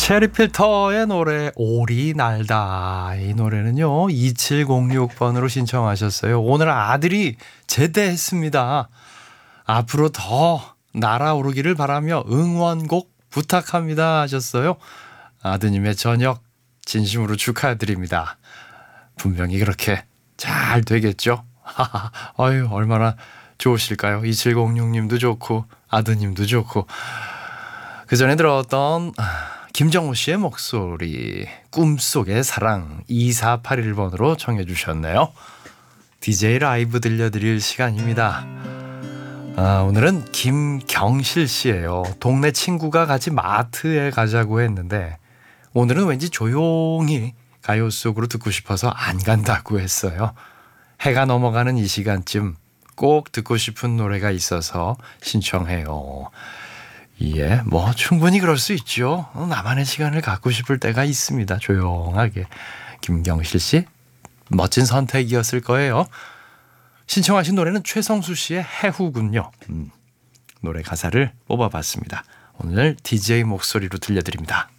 체리필터의 노래 오리 날다. 이 노래는요 2706번으로 신청하셨어요. 오늘 아들이 제대했습니다. 앞으로 더 날아오르기를 바라며 응원곡 부탁합니다 하셨어요. 아드님의 저녁 진심으로 축하드립니다. 분명히 그렇게 잘 되겠죠. 아유 얼마나 좋으실까요. 2706님도 좋고 아드님도 좋고. 그 전에 들었던 김정우 씨의 목소리 꿈속의 사랑 2481번으로 청해 주셨네요. DJ 라이브 들려드릴 시간입니다. 오늘은 김경실 씨예요. 동네 친구가 같이 마트에 가자고 했는데 오늘은 왠지 조용히 가요 속으로 듣고 싶어서 안 간다고 했어요. 해가 넘어가는 이 시간쯤 꼭 듣고 싶은 노래가 있어서 신청해요. 예, 뭐 충분히 그럴 수 있죠. 나만의 시간을 갖고 싶을 때가 있습니다. 조용하게. 김경실 씨 멋진 선택이었을 거예요. 신청하신 노래는 최성수 씨의 해후군요. 노래 가사를 뽑아봤습니다. 오늘 DJ 목소리로 들려드립니다.